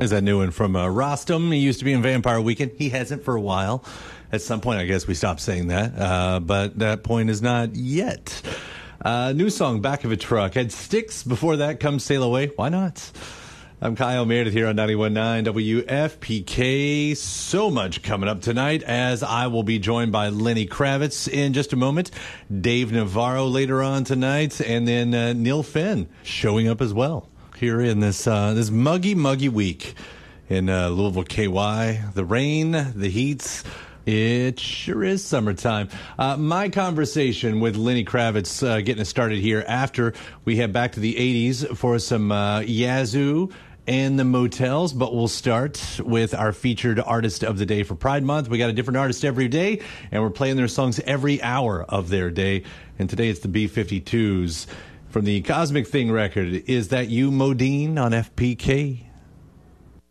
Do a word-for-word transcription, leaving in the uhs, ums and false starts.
Is that new one from uh, Rostam? He used to be in Vampire Weekend. He hasn't for a while. At some point, I guess we stopped saying that, uh, but that point is not yet. Uh, new song, Back of a Truck. Had Styx. Before that, Come Sail Away. Why not? I'm Kyle Meredith here on ninety-one point nine W F P K. So much coming up tonight, as I will be joined by Lenny Kravitz in just a moment. Dave Navarro later on tonight, and then uh, Neil Finn showing up as well here in this uh, this muggy, muggy week in uh, Louisville, K Y. The rain, the heat. It sure is summertime. Uh, my conversation with Lenny Kravitz uh, getting us started here after we head back to the eighties for some uh, Yazoo and the Motels, but we'll start with our featured artist of the day for Pride Month. We got a different artist every day, and we're playing their songs every hour of their day. And today it's the B fifty-twos from the Cosmic Thing record. Is That You, Modine, on F P K?